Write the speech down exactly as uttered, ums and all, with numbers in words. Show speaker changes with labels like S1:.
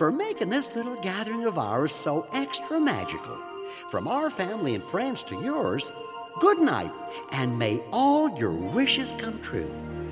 S1: for making this little gathering of ours so extra magical. From our family and friends to yours, good night, and may all your wishes come true.